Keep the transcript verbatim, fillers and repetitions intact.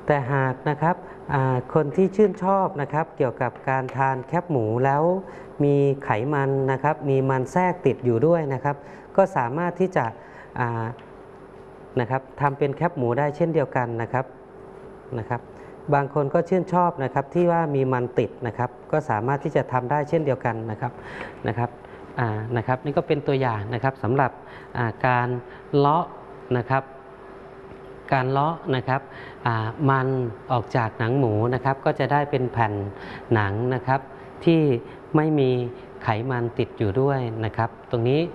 แต่หากนะครับคนที่ชื่นชอบนะครับเกี่ยวกับการทานแคบหมูแล้วมีไขมันนะครับมีมันแทรกติดอยู่ด้วยนะครับก็สามารถที่จะนะครับทำเป็นแคบหมูได้เช่นเดียวกันนะครับนะครับบางคนก็ชื่นชอบนะครับที่ว่ามีมันติดนะครับก็สามารถที่จะทำได้เช่นเดียวกันนะครับนะครับนะครับนี่ก็เป็นตัวอย่างนะครับสำหรับการเลาะนะครับการเลาะนะครับมันออกจากหนังหมูนะครับก็จะได้เป็นแผ่นหนังนะครับที่ไม่มีไขมันติดอยู่ด้วยนะครับตรงนี้